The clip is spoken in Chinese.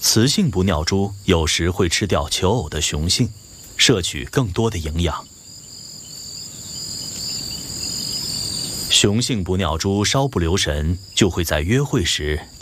雌性捕鸟蛛有时会吃掉求偶的雄性，摄取更多的营养。雄性捕鸟蛛稍不留神，就会在约会时